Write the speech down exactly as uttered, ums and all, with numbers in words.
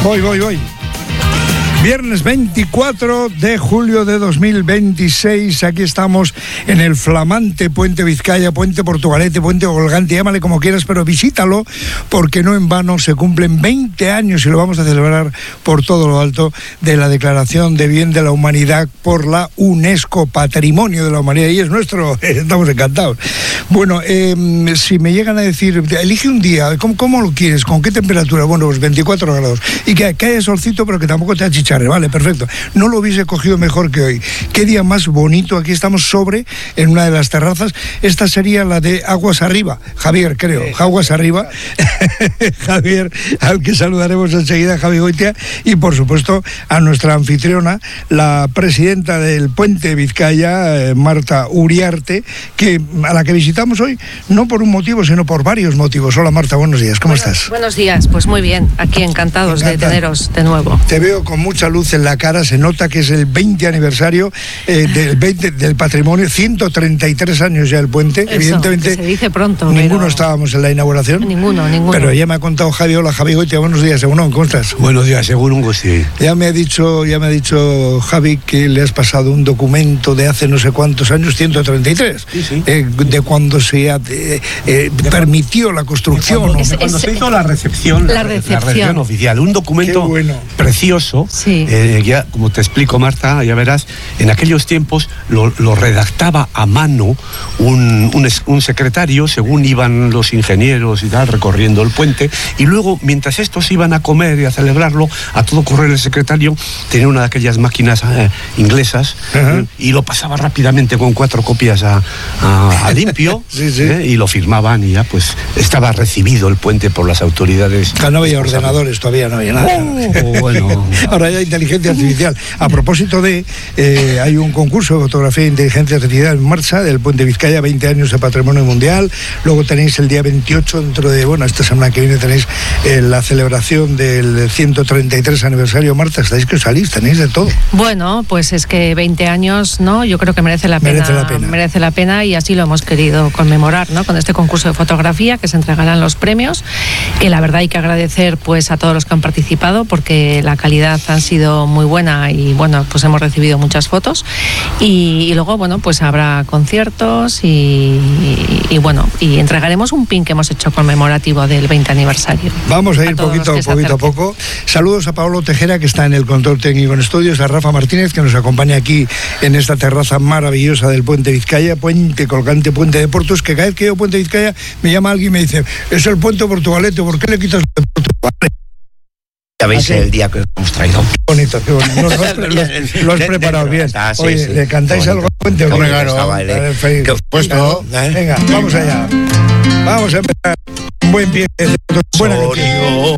Voy, voy, voy. Viernes veinticuatro de julio de dos mil veintiséis, aquí estamos en el flamante Puente Vizcaya, Puente Portugalete, Puente Colgante, llámale como quieras, pero visítalo porque no en vano se cumplen veinte años y lo vamos a celebrar por todo lo alto de la Declaración de Bien de la Humanidad por la UNESCO, Patrimonio de la Humanidad, y es nuestro, estamos encantados. Bueno, eh, si me llegan a decir, elige un día, ¿cómo, cómo lo quieres? ¿Con qué temperatura? Bueno, pues veinticuatro grados, y que, que haya solcito pero que tampoco te achicharre. Vale, perfecto. No lo hubiese cogido mejor que hoy. Qué día más bonito. Aquí estamos sobre, en una de las terrazas. Esta sería la de Aguas Arriba. Javier, creo. Aguas Arriba. Javier, al que saludaremos enseguida, Javi Goitia. Y, por supuesto, a nuestra anfitriona, la presidenta del Puente Vizcaya, eh, Marta Uriarte, que, a la que visitamos hoy, no por un motivo, sino por varios motivos. Hola, Marta, buenos días. ¿Cómo bueno, estás? Buenos días. Pues muy bien. Aquí encantados Encanta. de teneros de nuevo. Te veo con mucha luz en la cara, se nota que es el veinte aniversario eh, del, veinte, del patrimonio, ciento treinta y tres años ya el puente. Eso, evidentemente se dice pronto. Ninguno pero... estábamos en la inauguración. Ninguno, ninguno. Pero ya me ha contado Javi. Hola, Javi Goitia, buenos días, Egunon, ¿cómo estás? Buenos días, Egunon, sí. Ya me ha dicho, ya me ha dicho Javi que le has pasado un documento de hace no sé cuántos años, ciento treinta y tres, sí, sí. Eh, de cuando se eh, eh, permitió la construcción. De cuando, ¿no? de cuando se hizo la recepción, la recepción. la recepción oficial. Un documento bueno. precioso. Sí. Eh, ya, como te explico, Marta, ya verás, en aquellos tiempos lo, lo redactaba a mano un, un, un secretario, según iban los ingenieros y tal, recorriendo el puente, y luego, mientras estos iban a comer y a celebrarlo, a todo correr el secretario tenía una de aquellas máquinas eh, inglesas, uh-huh. y lo pasaba rápidamente con cuatro copias a, a, a limpio, sí, sí. Eh, y lo firmaban, y ya pues estaba recibido el puente por las autoridades. Ya no había ordenadores, todavía no había nada. Oh, bueno. Ahora ya hay inteligencia artificial. A propósito de, eh, hay un concurso de fotografía e inteligencia artificial en marcha del Puente Vizcaya, veinte años de Patrimonio Mundial. Luego tenéis el día veintiocho, dentro de, bueno, esta semana que viene tenéis eh, la celebración del ciento treinta y tres aniversario. Marta, estáis que os salís, tenéis de todo. Bueno, pues es que veinte años, ¿no? Yo creo que merece la pena. Merece la pena. Merece la pena y así lo hemos querido conmemorar, ¿no? Con este concurso de fotografía que se entregarán los premios, que la verdad hay que agradecer pues a todos los que han participado porque la calidad ha sido muy buena y bueno, pues hemos recibido muchas fotos y, y luego, bueno, pues habrá conciertos y, y, y bueno, y entregaremos un pin que hemos hecho conmemorativo del veinte aniversario. Vamos a ir a poquito, poquito a poco. Saludos a Pablo Tejera, que está en el control técnico en estudios, a Rafa Martínez, que nos acompaña aquí en esta terraza maravillosa del Puente Vizcaya, Puente Colgante, Puente de Portos, que cada vez que yo Puente Vizcaya me llama alguien y me dice, es el Puente Portugalete, ¿por qué le quitas el de Portugalete? Ya veis el día que os hemos traído. Qué bonito, qué bonito. No, lo, has, lo, lo has preparado bien. Ah, sí, Oye, sí. ¿le cantáis algo al puente? Hombre, Claro, estaba, ¿eh? Venga, puesto, ¿eh? Venga, vamos allá. Vamos a empezar. Un buen pie. Buena canción.